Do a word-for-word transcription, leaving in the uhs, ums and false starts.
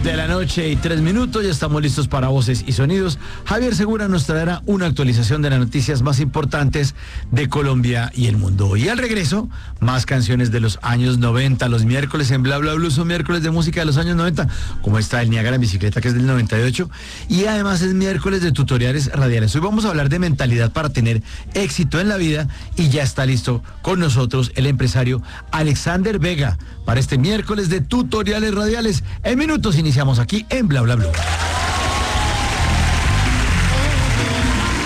De la noche y tres minutos, ya estamos listos para Voces y Sonidos. Javier Segura nos traerá una actualización de las noticias más importantes de Colombia y el mundo. Y al regreso, más canciones de los años noventa. Los miércoles en Bla Bla Blue son miércoles de música de los años noventa, como está el Niágara en bicicleta, que es del noventa y ocho. Y además es miércoles de tutoriales radiales. Hoy vamos a hablar de mentalidad para tener éxito en la vida y ya está listo con nosotros el empresario Alexander Vega para este miércoles de tutoriales radiales. En minutos iniciamos aquí en Bla Bla Blue.